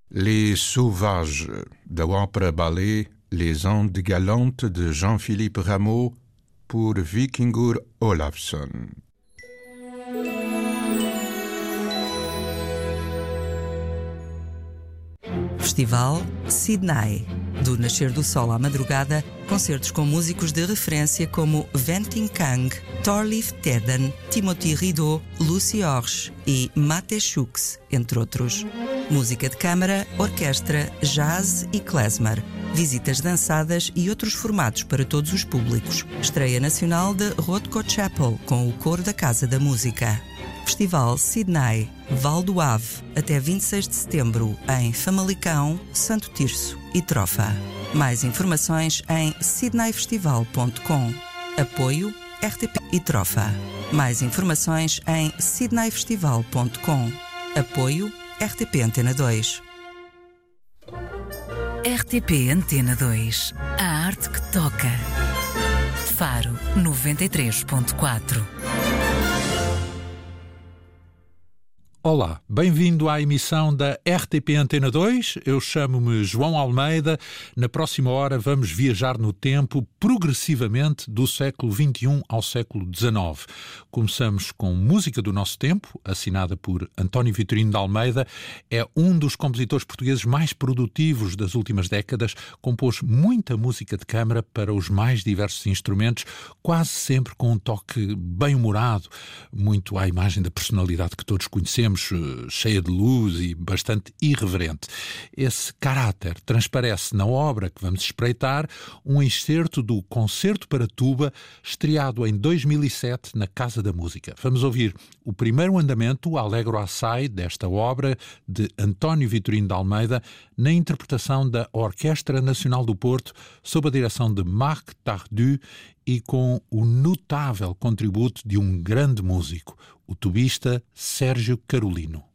Les Sauvages, da ópera-ballet Les Andes Galantes de Jean-Philippe Rameau, por Víkingur Ólafsson. Festival Sydney. Do nascer do sol à madrugada, concertos com músicos de referência como Venting Kang, Thorleif Teden, Timothy Rideau, Lucy Orch e Mate Schux, entre outros. Música de câmara, orquestra, jazz e klezmer. Visitas dançadas e outros formatos para todos os públicos. Estreia nacional de Rothko Chapel com o Coro da Casa da Música. Festival Sydney, Val do Ave, até 26 de setembro, em Famalicão, Santo Tirso e Trofa. Mais informações em sydneyfestival.com. Apoio RTP e Trofa. Mais informações em sydneyfestival.com. Apoio RTP Antena 2. RTP Antena 2. A arte que toca. Faro 93.4. Olá, bem-vindo à emissão da RTP Antena 2. Eu chamo-me João Almeida. Na próxima hora vamos viajar no tempo progressivamente do século XXI ao século XIX. Começamos com música do nosso tempo, assinada por António Vitorino de Almeida. É um dos compositores portugueses mais produtivos das últimas décadas. Compôs muita música de câmara para os mais diversos instrumentos, quase sempre com um toque bem-humorado, muito à imagem da personalidade que todos conhecemos, cheia de luz e bastante irreverente. Esse caráter transparece na obra que vamos espreitar, um excerto do Concerto para Tuba, estreado em 2007 na Casa da Música. Vamos ouvir o primeiro andamento, Allegro Assai, desta obra de António Vitorino de Almeida, na interpretação da Orquestra Nacional do Porto, sob a direção de Marc Tardu e com o notável contributo de um grande músico, o tubista Sérgio Carolino.